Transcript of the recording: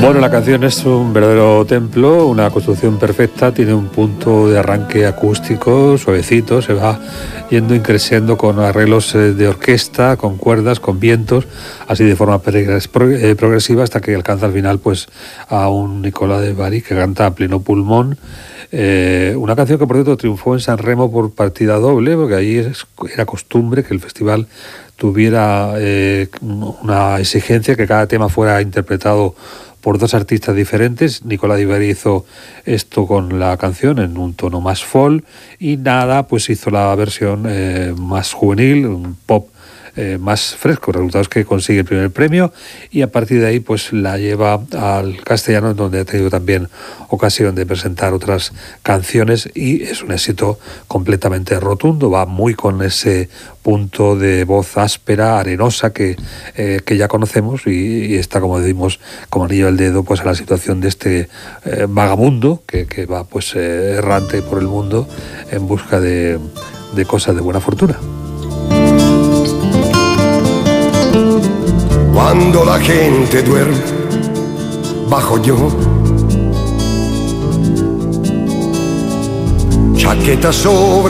Bueno, la canción es un verdadero templo, una construcción perfecta, tiene un punto de arranque acústico suavecito, se va yendo increciendo con arreglos de orquesta, con cuerdas, con vientos, así de forma progresiva hasta que alcanza al final pues a un Nicola de Bari que canta a pleno pulmón. Una canción que por cierto triunfó en San Remo por partida doble, porque ahí era costumbre que el festival tuviera una exigencia que cada tema fuera interpretado por dos artistas diferentes. Nicola Di Bari hizo esto con la canción en un tono más folk y Nada pues hizo la versión más juvenil, un pop más fresco. El resultado es que consigue el primer premio y a partir de ahí pues la lleva al castellano, en donde ha tenido también ocasión de presentar otras canciones y es un éxito completamente rotundo. Va muy con ese punto de voz áspera, arenosa que ya conocemos y está, como decimos, como anillo al dedo pues a la situación de este vagabundo que va pues errante por el mundo en busca de cosas de buena fortuna. Cuando la gente duerme, bajo yo, chaqueta sobre